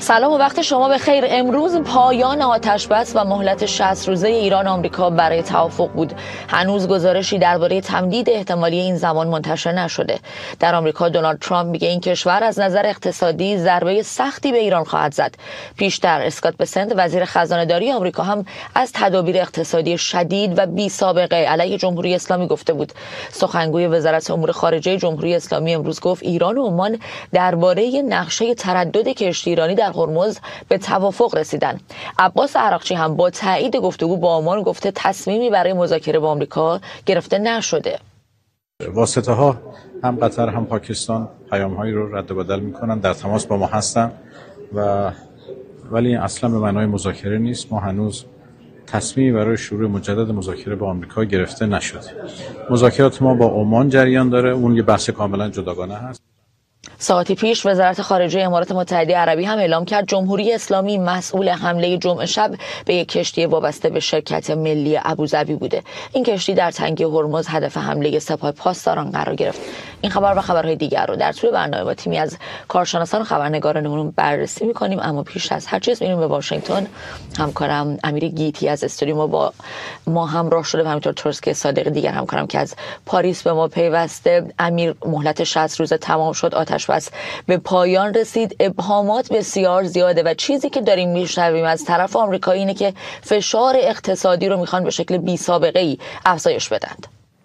سلام و وقت شما بخیر. امروز پایان آتش‌بس و مهلت 60 روزه ایران آمریکا برای توافق بود. هنوز گزارشی درباره تمدید احتمالی این زمان منتشر نشده. در آمریکا دونالد ترامپ میگه این کشور از نظر اقتصادی ضربه سختی به ایران خواهد زد. پیشتر اسکات بسنت وزیر خزانه‌داری آمریکا هم از تدابیر اقتصادی شدید و بی سابقه علیه جمهوری اسلامی گفته بود. سخنگوی وزارت امور خارجه جمهوری اسلامی امروز گفت ایران و عمان درباره نقشه تردد کشتی ایرانی در هرمز به توافق رسیدن. عباس عراقچی هم با تایید گفتگو با عمان گفته تصمیمی برای مذاکره با آمریکا گرفته نشده. واسطه ها هم قطر هم پاکستان پیام هایی رو رد و بدل میکنن، در تماس با ما هستن ولی اصلا به معنای مذاکره نیست. ما هنوز تصمیمی برای شروع مجدد مذاکره با آمریکا گرفته نشده. مذاکرات ما با عمان جریان داره، اون یه بحث کاملا جداگانه هست. ساعتی پیش وزارت خارجه امارات متحده عربی هم اعلام کرد جمهوری اسلامی مسئول حمله جمعه شب به یک کشتی وابسته به شرکت ملی ابوظبی بوده. این کشتی در تنگه هرمز هدف حمله سپاه پاسداران قرار گرفت. این خبر و خبرهای دیگر رو در طول برنامه با تیمی از کارشناسان و خبرنگارانمون بررسی می‌کنیم، اما پیش از هر چیز میریم به واشنگتن. همکارم امیر گیتی از استودیو با ما همراه شده و همینطور ترسک صادقی دیگر همکارم که از پاریس به ما پیوسته. امیر، مهلت 60 روز تمام شد، آتش‌بس به پایان رسید، ابهامات بسیار زیاده و چیزی که داریم میشنویم از طرف آمریکایی اینه که فشار اقتصادی رو میخوان به شکل بی سابقه ای افزایش بدند.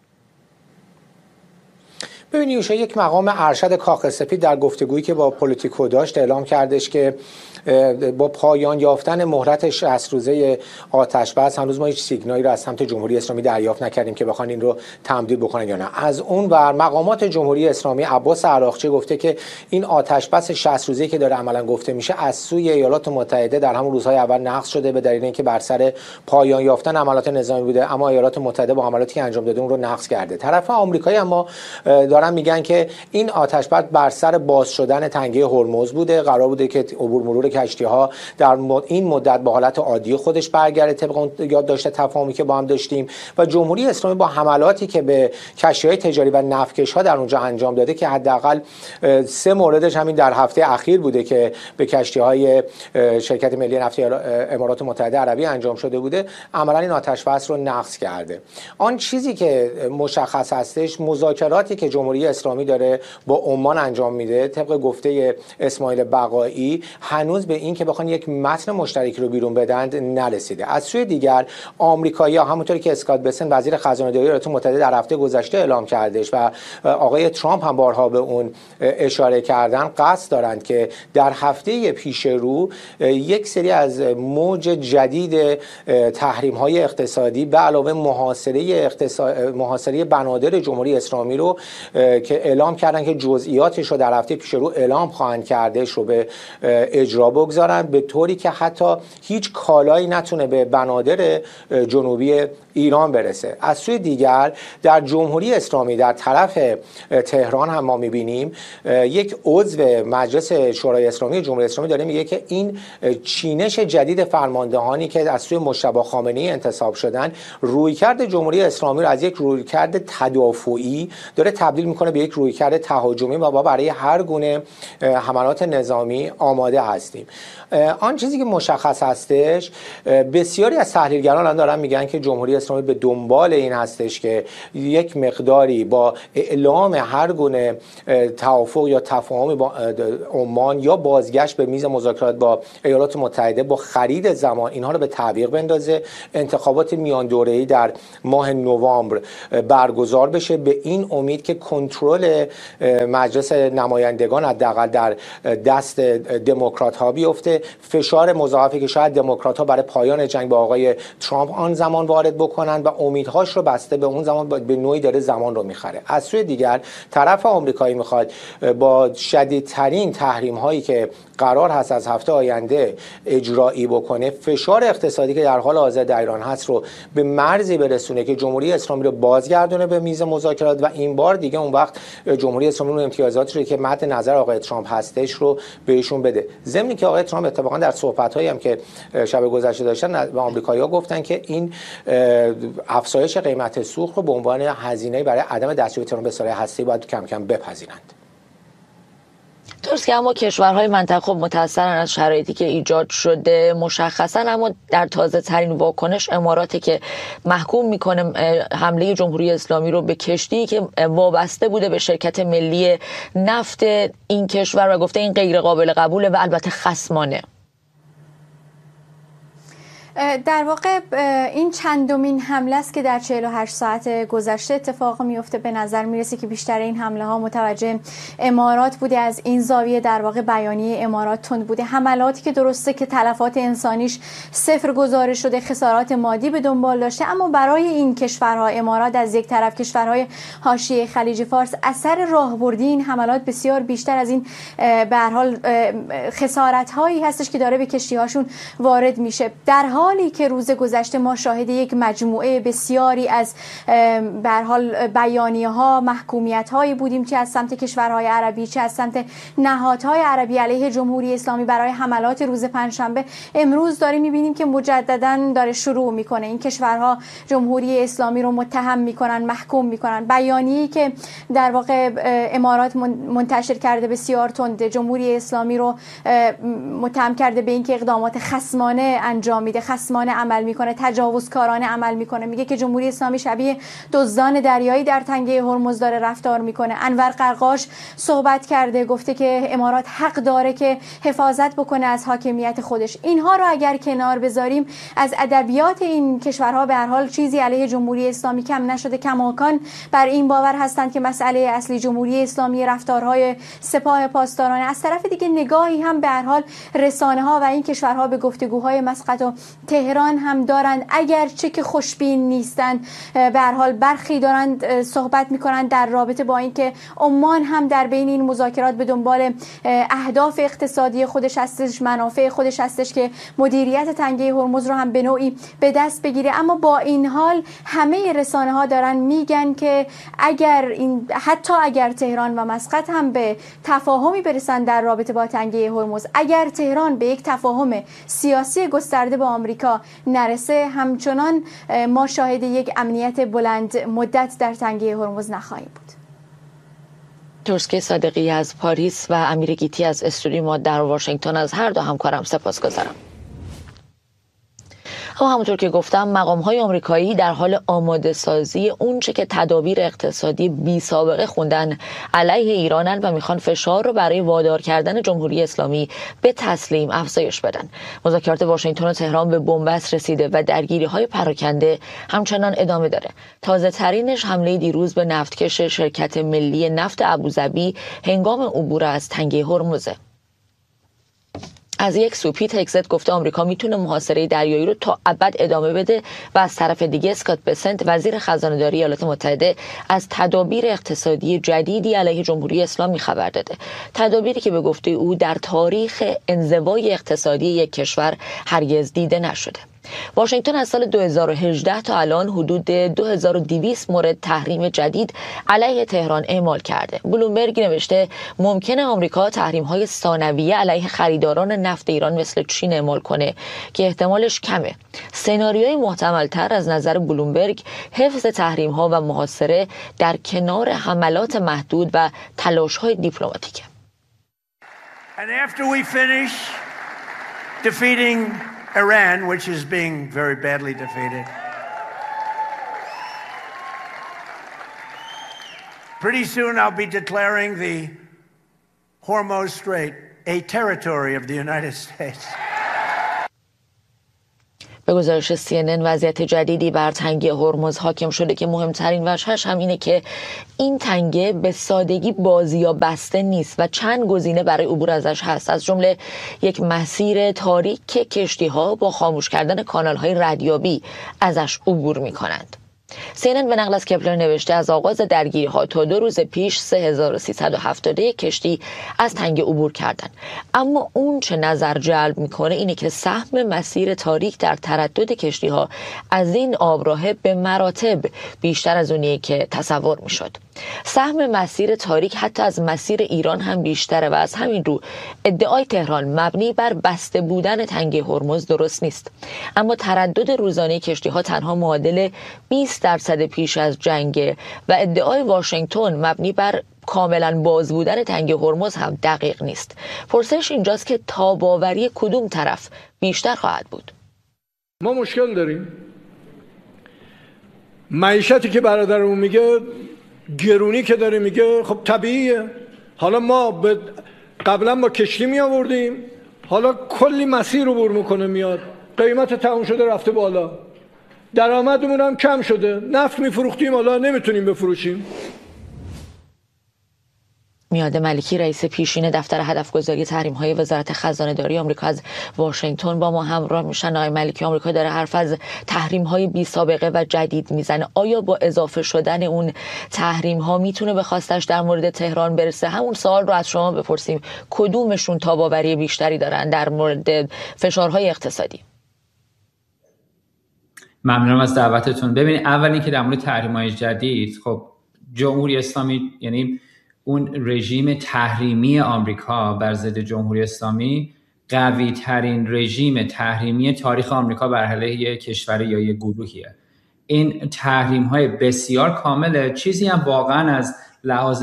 ببینید، یک مقام ارشد کاخ سفید در گفتگویی که با پولیتیکو داشت اعلام کردش که با پایان یافتن مهلت 60 روزه آتش‌بس هنوز ما هیچ سیگنالی را از سمت جمهوری اسلامی دریافت نکردیم که بخوان این رو تمدید بکنن یا نه. از اون ور مقامات جمهوری اسلامی عباس عراقچی گفته که این آتش‌بس 60 روزه‌ای که داره عملاً گفته میشه از سوی ایالات متحده در همون روزهای اول نقض شده به دلیل اینکه بر سر پایان یافتن عملیات نظامی بوده، اما ایالات متحده با عملاتی که انجام داده اون رو نقض کرده. طرف آمریکایی اما دارن میگن که این آتش‌بس بر سر باز شدن تنگه هرمز بوده، قرار بوده که عبور مرور کشتی‌ها در این مدت به حالت عادی خودش برگرده طبق اون یادداشت تفاهمی که با هم داشتیم و جمهوری اسلامی با حملاتی که به کشتی‌های تجاری و نفتکش‌ها در اونجا انجام داده که حداقل 3 موردش همین در هفته اخیر بوده که به کشتی‌های شرکت ملی نفت امارات متحده عربی انجام شده بوده، عملاً این آتش‌بس رو نقض کرده. آن چیزی که مشخص هستش مذاکراتی که جمهوری اسلامی داره با عمان انجام میده طبق گفته اسماعیل بقایی هنوز به این که بخوان یک متن مشترک رو بیرون بدند نرسیده. از سوی دیگر آمریکایی‌ها همونطوری که اسکات بسن وزیر خزانه‌داری ایالات متحده در هفته گذشته اعلام کردش و آقای ترامپ هم بارها به اون اشاره کردن، قصد دارند که در هفته پیش رو یک سری از موج جدید تحریم‌های اقتصادی به علاوه محاصره بنادر جمهوری اسلامی رو که اعلام کردن که جزئیاتش رو در هفته پیش رو اعلام خواهند کردش رو به اجرا بگذارن، به طوری که حتی هیچ کالایی نتونه به بنادر جنوبی ایران برسه. از سوی دیگر در جمهوری اسلامی در طرف تهران هم ما میبینیم یک عضو مجلس شورای اسلامی جمهوری اسلامی داره میگه که این چینش جدید فرماندهانی که از سوی مجتبی خامنه‌ای انتصاب شدن رویکرد جمهوری اسلامی رو از یک رویکرد تدافعی داره تبدیل میکنه به یک رویکرد تهاجمی و ما برای هر گونه حملات نظامی آماده هستیم. آن چیزی که مشخص هستش بسیاری از تحلیلگران دارن میگن که جمهوری اسلامی به دنبال این هستش که یک مقداری با اعلام هر گونه توافق یا تفاهم با عمان یا بازگشت به میز مذاکرات با ایالات متحده با خرید زمان اینها رو به تعویق بندازه، انتخابات میان دوره‌ای در ماه نوامبر برگزار بشه به این امید که کنترل مجلس نمایندگان حداقل در دست دموکرات ها بیفته، فشار مضاعفی که شاید دموکرات ها برای پایان جنگ با آقای ترامپ آن زمان وارد بکنن و امیدهاش رو بسته به اون زمان به نوعی داره زمان رو میخره. از سوی دیگر طرف آمریکایی میخواد با شدیدترین تحریم هایی که قرار هست از هفته آینده اجرایی بکنه فشار اقتصادی که در حال حاضر در ایران هست رو به مرزی برسونه که جمهوری اسلامی رو بازگردونه به میز مذاکرات و این بار دیگه اون وقت جمهوری اسلامی اون امتیازاتی رو که مد نظر آقای ترامپ هستش رو بهشون بده. ضمن که آقای ترامپ اتفاقا در صحبت‌هایی هم که شب گذشته داشتن به آمریکایی‌ها گفتن که این افزایش قیمت سوخت رو به عنوان هزینه برای عدم دستیابی تهران به سلاح هسته‌ای باید کم کم بپذیرند. درست که اما کشورهای منطقه خب متأثرن از شرایطی که ایجاد شده مشخصا، اما در تازه ترین واکنش اماراتی که محکوم میکنه حمله جمهوری اسلامی رو به کشتی که وابسته بوده به شرکت ملی نفت این کشور و گفته این غیر قابل قبوله و البته خصمانه. در واقع این چندمین حمله است که در 48 ساعت گذشته اتفاق میفته. به نظر میرسه که بیشتر این حمله ها متوجه امارات بوده. از این زاویه در واقع بیانیه امارات تند بوده. حملاتی که درسته که تلفات انسانیش صفر گزارش شده، خسارات مادی به دنبال داشته، اما برای این کشورها، امارات از یک طرف، کشورهای حاشیه خلیج فارس، اثر راهبردی این حملات بسیار بیشتر از این به هر حال خسارت هایی هستش که داره به کشتی هاشون وارد میشه. در حالی که روز گذشته ما شاهد یک مجموعه بسیاری از به هر حال بیانیه‌ها، محکومیت‌هایی بودیم، چه از سمت کشورهای عربی چه از سمت نهادهای عربی علیه جمهوری اسلامی برای حملات روز پنجشنبه، امروز داریم می‌بینیم که مجدداً داره شروع می‌کنه. این کشورها جمهوری اسلامی رو متهم می‌کنن، محکوم می‌کنن. بیانیه‌ای که در واقع امارات منتشر کرده بسیار تند، جمهوری اسلامی رو متهم کرده به اینکه اقدامات خصمانه انجام میده، خصمانه عمل میکنه، تجاوزکارانه عمل میکنه. میگه که جمهوری اسلامی شبیه دزدان دریایی در تنگه هرمز داره رفتار میکنه. انور قرقاش صحبت کرده، گفته که امارات حق داره که حفاظت بکنه از حاکمیت خودش. اینها رو اگر کنار بذاریم، از ادبیات این کشورها به هر حال چیزی علیه جمهوری اسلامی کم نشده. کماکان بر این باور هستند که مسئله اصلی جمهوری اسلامی رفتارهای سپاه پاسداران. از طرف دیگه نگاهی هم به هر حال رسانه ها و این کشورها به گفتگوهای مسقط و تهران هم دارند، اگرچه که خوشبین نیستند. به هر حال برخی دارند صحبت میکنند در رابطه با اینکه عمان هم در بین این مذاکرات به دنبال اهداف اقتصادی خودش هستش، منافع خودش هستش که مدیریت تنگه هرمز رو هم به نوعی به دست بگیره. اما با این حال همه رسانه ها دارن میگن که حتی اگر تهران و مسقط هم به تفاهمی برسن در رابطه با تنگه هرمز، اگر تهران به یک تفاهم سیاسی گسترده با آمریکا نرسه، همچنان ما شاهد یک امنیت بلند مدت در تنگه هرمز نخواهیم بود. ترسکه صادقی از پاریس و امیر گیتی از استودیو ما در واشنگتن، از هر دو همکارم سپاسگزارم. همونطور که گفتم، مقام‌های آمریکایی در حال آماده سازی اونچه که تدابیر اقتصادی بی سابقه خوندن علیه ایرانن و میخوان فشار رو برای وادار کردن جمهوری اسلامی به تسلیم افزایش بدن. مذاکرات واشنگتن و تهران به بنبست رسیده و درگیری‌های پراکنده همچنان ادامه داره. تازه ترینش حمله دیروز به نفتکش شرکت ملی نفت ابوظبی هنگام عبور از تنگه هرمز. از یک سو پیت هگزت گفته آمریکا میتونه محاصره دریایی رو تا ابد ادامه بده و از طرف دیگه اسکات بسنت وزیر خزانه‌داری ایالات متحده از تدابیر اقتصادی جدیدی علیه جمهوری اسلامی خبر داده. تدابیری که به گفته او در تاریخ انزوای اقتصادی یک کشور هرگز دیده نشده. واشنگتن از سال 2018 تا الان حدود 2200 مورد تحریم جدید علیه تهران اعمال کرده. بلومبرگ نوشته ممکنه آمریکا تحریم‌های ثانویه علیه خریداران نفت ایران مثل چین اعمال کنه که احتمالش کمه. سناریوی محتمل‌تر از نظر بلومبرگ حفظ تحریم‌ها و محاصره در کنار حملات محدود و تلاش‌های دیپلماتیکه. And after we finish defeating Iran, which is being very badly defeated, pretty soon I'll be declaring the Hormuz Strait a territory of the United States. به گزارش CNN وضعیت جدیدی بر تنگه هرمز حاکم شده که مهمترین وجهش هم اینه که این تنگه به سادگی بازی یا بسته نیست و چند گزینه برای عبور ازش هست، از جمله یک مسیر تاریک که کشتی‌ها با خاموش کردن کانال‌های ردیابی ازش عبور می‌کنند. CNN به نقل از کپلر نوشته از آغاز درگیری‌ها تا 2 روز پیش 3371 کشتی از تنگه عبور کردند. اما اون چه نظر جلب میکنه اینه که سهم مسیر تاریک در تردد کشتی‌ها از این آبراه به مراتب بیشتر از اونیه که تصور میشد. سهم مسیر تاریک حتی از مسیر ایران هم بیشتره و از همین رو ادعای تهران مبنی بر بسته بودن تنگه هرمز درست نیست. اما تردد روزانه کشتی‌ها تنها معادل 20% پیش از جنگ و ادعای واشنگتن مبنی بر کاملا باز بودن تنگه هرمز هم دقیق نیست. پرسش اینجاست که تاب‌آوری کدوم طرف بیشتر خواهد بود؟ ما مشکل داریم. معیشتی که برادرمون میگه، گرونی که داره میگه، خب طبیعیه. حالا ما قبلا با کشتی می آوردیم، حالا کلی مسیر رو بر میکنه میاد، قیمت تموم شده رفته بالا، درآمدمون هم کم شده، نفت میفروختیم حالا نمیتونیم بفروشیم. میاد ملکی رئیس پیشین دفتر هدفگذاری تحریم‌های وزارت خزانه‌داری آمریکا از واشنگتن با ما همراه میشن. آقای ملکی، آمریکا داره حرف از تحریم‌های بی سابقه و جدید میزنه. آیا با اضافه شدن اون تحریم‌ها میتونه به خواستش در مورد تهران برسه؟ همون سوال رو از شما بپرسیم، کدومشون تاب‌آوری بیشتری دارن در مورد فشارهای اقتصادی؟ ممنونم از دعوتتون. ببینید، اول اینکه در مورد تحریم‌های جدید، خب جمهوری اسلامی، یعنی اون رژیم تحریمی آمریکا بر ضد جمهوری اسلامی، قوی ترین رژیم تحریمی تاریخ آمریکا بر علیه کشور یا یک گروهیه. این تحریم های بسیار کامله، چیزی هم واقعا از لحاظ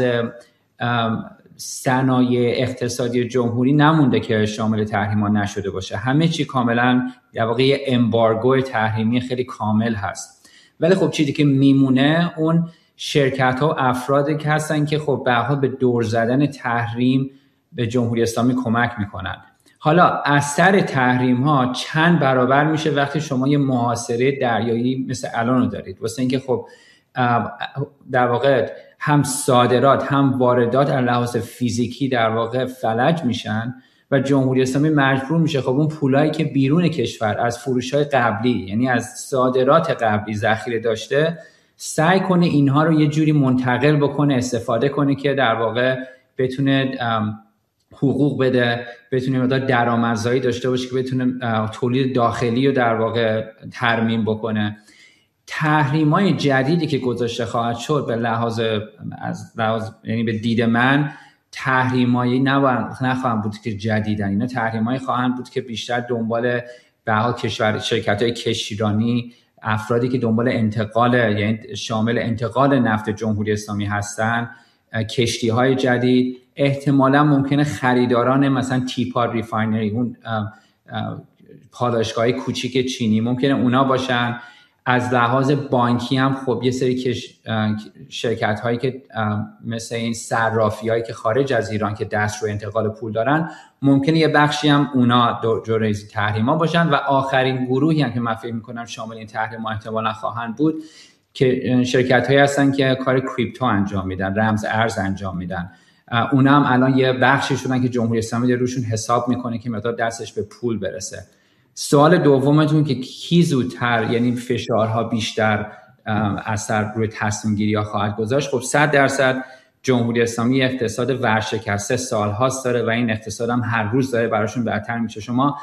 صنایع اقتصادی جمهوری نمونده که شامل تحریم ها نشده باشه. همه چی کاملا در واقع یه امبارگو تحریمی خیلی کامل هست. ولی خب چیزی که میمونه اون شرکت ها و افرادی که هستن که خب به هر حال به دور زدن تحریم به جمهوری اسلامی کمک میکنن. حالا اثر تحریم ها چند برابر میشه وقتی شما یه محاصره دریایی مثل الان رو دارید، واسه اینکه خب در واقع هم صادرات هم واردات از لحاظ فیزیکی در واقع فلج میشن و جمهوری اسلامی مجبور میشه خب اون پولایی که بیرون کشور از فروش‌های قبلی، یعنی از صادرات قبلی ذخیره داشته، سعی کنه اینها رو یه جوری منتقل بکنه، استفاده کنه که در واقع بتونه حقوق بده، بتونه مقدار درآمدزایی داشته باشه که بتونه تولید داخلی رو در واقع ترمیم بکنه. تحریم‌های جدیدی که گذاشته خواهد شد به لحاظ یعنی به دید من تحریم‌هایی نخواهند بود که جدیدن، اینا تحریم‌هایی خواهند بود که بیشتر دنبال به حال شرکت‌های کشتیرانی، افرادی که دنبال انتقال، یعنی شامل انتقال نفت جمهوری اسلامی هستن، کشتی‌های جدید، احتمالاً ممکنه خریداران مثلا تیپا ریفاینری، اون پالایشگاه‌های کوچیک چینی، ممکنه اونا باشن. از لحاظ بانکی هم خب یه سری شرکت‌هایی که مثل این صرافی‌هایی که خارج از ایران که دست رو انتقال پول دارن، ممکنه یه بخشی هم اونا جزء تحریم‌ها باشن و آخرین گروهی هم که من فکر می‌کنم شامل این تحریم‌ها احتمالاً خواهند بود که شرکت‌هایی هستن که کار کریپتو انجام میدن، رمز ارز انجام میدن. اونا هم الان یه بخشی شدن که جمهوری اسلامی روشون حساب میکنه که مقدار دستش به پول برسه. سوال دومتون که کی زودتر، یعنی فشارها بیشتر اثر روی تصمیم گیری ها خواهد گذاشت، خب 100% جمهوری اسلامی اقتصاد ورشکسته سالهاست داره و این اقتصاد هم هر روز داره براشون بهتر میشه. شما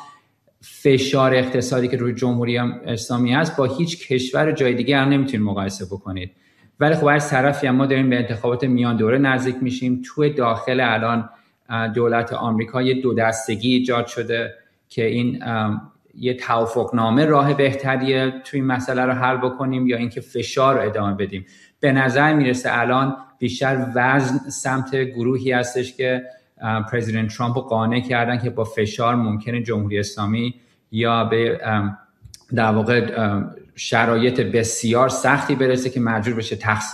فشار اقتصادی که روی جمهوری اسلامی هست با هیچ کشور جای دیگه هم نمیتونید مقایسه بکنید. ولی خب از طرفی هم ما داریم به انتخابات میان دوره نزدیک میشیم. توی داخل الان دولت آمریکا یه دو دستگی ایجاد شده که این یه توافقنامه راه بهتریه توی این مسئله رو حل بکنیم یا اینکه فشار رو ادامه بدیم. به نظر میرسه الان بیشتر وزن سمت گروهی هستش که پرزیدنت ترامپ رو قانع کردن که با فشار ممکنه جمهوری اسلامی یا به در واقع شرایط بسیار سختی برسه که مجبور بشه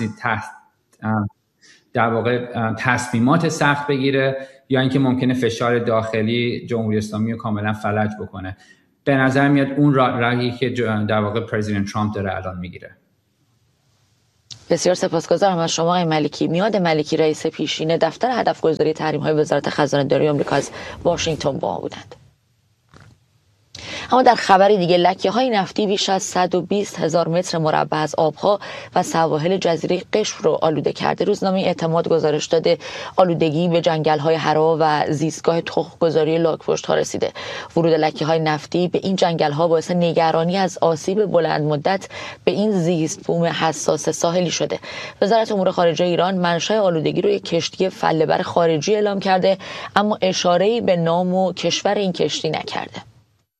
در واقع تصمیمات سخت بگیره یا اینکه ممکنه فشار داخلی جمهوری اسلامی رو کاملا فلج بکنه. به نظر میاد اون راهی که در واقع پرزیدنت ترامپ داره الان میگیره. بسیار سپاسگزارم از شما آقای ملکی. میاد ملکی رئیس پیشین دفتر هدفگذاری تحریم‌های وزارت خزانه‌داری آمریکا از واشنگتن با ما بودند. اما در خبری دیگه، لکه‌های نفتی بیش از 120,000 متر مربع از آبها و سواحل جزیره قشم رو آلوده کرده. روزنامه اعتماد گزارش داده آلودگی به جنگل‌های حرا و زیستگاه تخم‌گذاری لاک‌پشت‌ها رسیده. ورود لکه‌های نفتی به این جنگل‌ها باعث نگرانی از آسیب بلند مدت به این زیست بوم حساس ساحلی شده. وزارت امور خارجه ایران منشأ آلودگی رو یک کشتی فله‌بر خارجی اعلام کرده، اما اشاره‌ای به نام و کشور این کشتی نکرده.